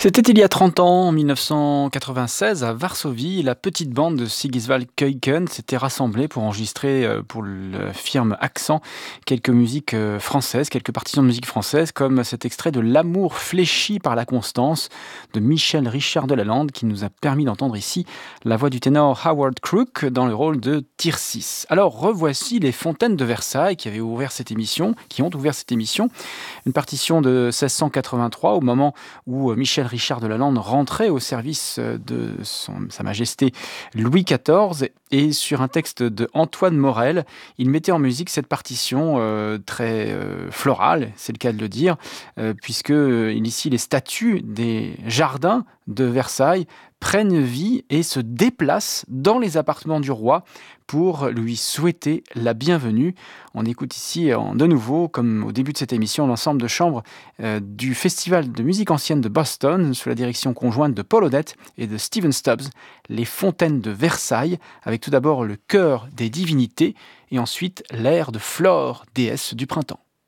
C'était il y a 30 ans, en 1996, à Varsovie. La petite bande de Sigiswald Keuken s'était rassemblée pour enregistrer pour la firme Accent quelques musiques françaises, quelques partitions de musique française, comme cet extrait de L'amour fléchi par la constance de Michel Richard de Lalande, qui nous a permis d'entendre ici la voix du ténor Howard Crook dans le rôle de Tircis. Alors revoici les Fontaines de Versailles qui ont ouvert cette émission, une partition de 1683 au moment où Michel Richard de Lalande rentrait au service de Sa Majesté Louis XIV, et sur un texte de Antoine Morel, il mettait en musique cette partition très florale, c'est le cas de le dire, puisque ici les statues des jardins de Versailles prennent vie et se déplacent dans les appartements du roi pour lui souhaiter la bienvenue. On écoute ici de nouveau, comme au début de cette émission, l'ensemble de chambre du Festival de musique ancienne de Boston, sous la direction conjointe de Paul Odette et de Stephen Stubbs, les Fontaines de Versailles, avec tout d'abord le chœur des divinités et ensuite l'air de Flore, déesse du printemps.